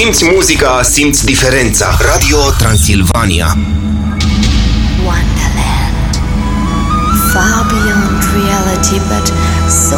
simți muzica, simți diferența. Radio Transilvania. Wonderland. Far beyond reality, but so